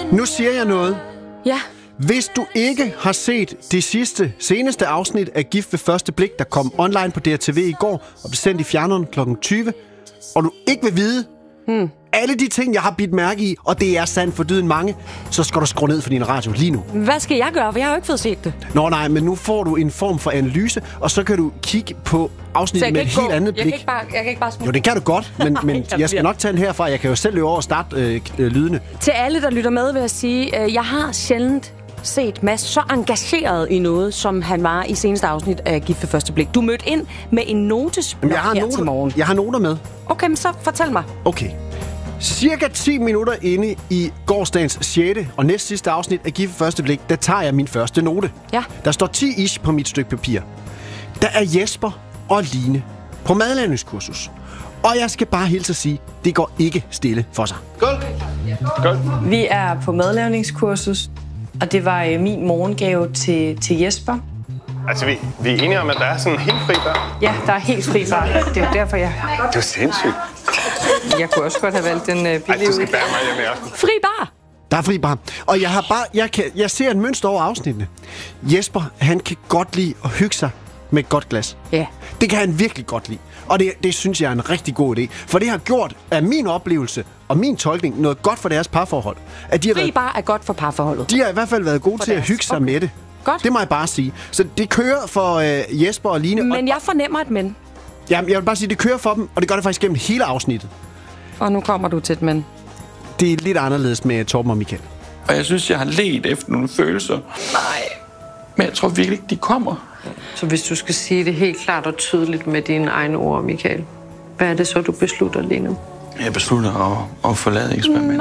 Nu siger jeg noget. Ja. Hvis du ikke har set det seneste afsnit af Gift ved første blik, der kom online på DRTV i går og blev sendt i fjerneren kl. 20, og du ikke vil vide alle de ting, jeg har bidt mærke i, og det er sandt for dyden mange, så skal du skrue ned for din radio lige nu. Hvad skal jeg gøre? For jeg har jo ikke fået set det. Nå nej, men nu får du en form for analyse, og så kan du kigge på afsnittet med et helt andet blik. Jeg kan ikke bare smutte. Jo, det kan du godt, men jeg skal nok tage den herfra. Jeg kan jo selv løbe over og starte lydene. Til alle, der lytter med, vil jeg sige, jeg har sjældent set Mads så engageret i noget, som han var i seneste afsnit af Gift ved første blik. Du mødte ind med en notesblok her til morgen. Jeg har noter med. Okay, men så fortæl mig. Okay. Cirka 10 minutter inde i gårsdagens 6. og næst sidste afsnit af Gift ved første blik, der tager jeg min første note. Ja. Der står 10-ish på mit stykke papir. Der er Jesper og Line på madlavningskursus. Og jeg skal bare hilse at sige, det går ikke stille for sig. Skål! Vi er på madlavningskursus, og det var min morgengave til Jesper. Altså, vi er enige om, at der er sådan en helt fri bar. Ja, der er helt fri bar. Det er derfor, jeg... Det er sindssygt. Jeg kunne også godt have valgt den billige. Ej, du skal bære mig hjem i aften. Fri bar! Der er fri bar. Og jeg ser en mønster over afsnittene. Jesper, han kan godt lide at hygge sig med et godt glas. Ja. Det kan han virkelig godt lide. Og det synes jeg er en rigtig god idé. For det har gjort, af min oplevelse og min tolkning, noget godt for deres parforhold. At de har Fri bar er godt for parforholdet. De har i hvert fald været gode til at hygge sig med det. Godt. Det må jeg bare sige. Så det kører for Jesper og Line. Men jeg fornemmer et men. Jamen, jeg vil bare sige, det kører for dem, og det gør det faktisk gennem hele afsnittet. Og nu kommer du til et men. Det er lidt anderledes med Torben og Michael. Og jeg synes, jeg har ledt efter nogle følelser. Nej. Men jeg tror virkelig ikke, de kommer. Så hvis du skal sige det helt klart og tydeligt med dine egne ord, Michael, hvad er det så, du beslutter lige nu? Jeg beslutter at forlade eksperimentet.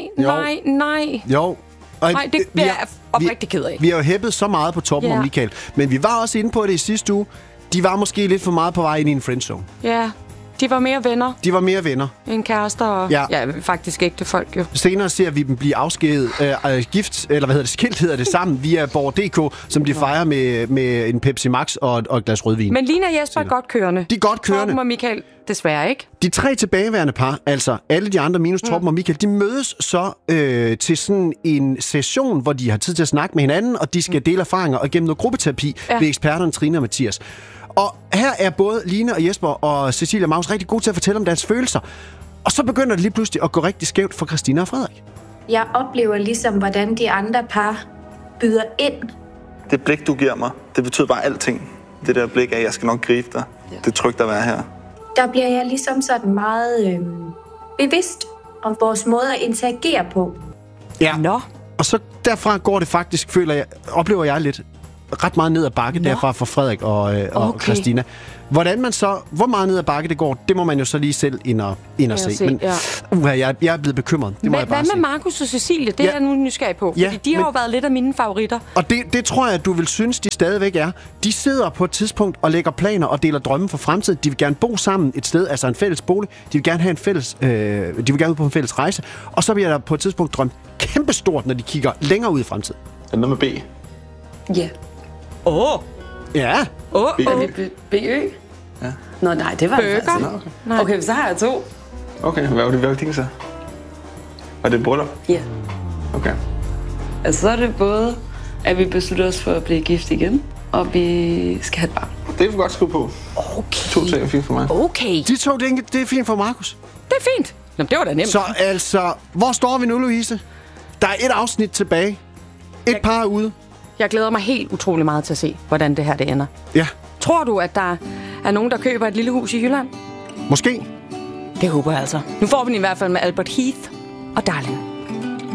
Nej. Jo. Nej, det bliver jeg oprigtig ked af. Vi har jo hæppet så meget på Torben og Michael. Men vi var også inde på det i sidste uge. De var måske lidt for meget på vej ind i en friendzone. Ja, de var mere venner end kærester og faktisk ægte folk jo. Senere ser vi dem blive afskediget skilt hedder det sammen via Borg.dk, som de fejrer med en Pepsi Max og et glas rødvin. Men Line og Jesper er godt kørende. De er godt kørende. Torben og Michael desværre ikke. De 3 tilbageværende par, altså alle de andre minus Torben og Michael, de mødes så til sådan en session, hvor de har tid til at snakke med hinanden, og de skal dele erfaringer og gennem noget gruppeterapi ved eksperterne Trine og Mathias. Og her er både Line og Jesper og Cecilia og Magnus rigtig gode til at fortælle om deres følelser. Og så begynder det lige pludselig at gå rigtig skævt for Christina og Frederik. Jeg oplever ligesom, hvordan de andre par byder ind. Det blik, du giver mig, det betyder bare alting. Det der blik af, at jeg skal nok gribe dig. Ja. Det er trygt at være her. Der bliver jeg ligesom sådan meget bevidst om vores måde at interagere på. Ja. Nå. Og så derfra går det faktisk, oplever jeg lidt ret meget ned ad bakke derfra for Frederik og Christina. Hvordan man så, hvor meget ned ad bakke det går, det må man jo så lige selv ind og se. Men jeg er blevet bekymret. Det må jeg bare hvad med Markus og Cecilie? Det er jeg nu nysgerrig på. Fordi de har jo været lidt af mine favoritter. Og det tror jeg, at du vil synes, de stadigvæk er. De sidder på et tidspunkt og lægger planer og deler drømme for fremtiden. De vil gerne bo sammen et sted, altså en fælles bolig. De vil gerne have en fælles, de vil gerne ud på en fælles rejse. Og så bliver der på et tidspunkt drømt kæmpestort, når de kigger længere ud i fremtiden. Er det noget med B? Ja. Ja. B-ø? Ja. Nå, nej, det var det faktisk ikke. Okay, så har jeg 2. Okay, hvad var det ting så? Var det bryllup? Ja. Okay. Altså, så er det både, at vi beslutter os for at blive gift igen, og vi skal have et barn. Det er vi godt skrive på. Okay. 2 ting er fint for mig. Okay. De 2 ting, det er fint for Markus. Det er fint. Jamen, det var da nemt. Så altså, hvor står vi nu, Louise? Der er 1 afsnit tilbage. Et par er ude. Jeg glæder mig helt utrolig meget til at se, hvordan det her det ender. Ja. Tror du, at der er nogen, der køber et lille hus i Jylland? Måske. Det håber jeg altså. Nu får vi den i hvert fald med Albert Heath og Darling.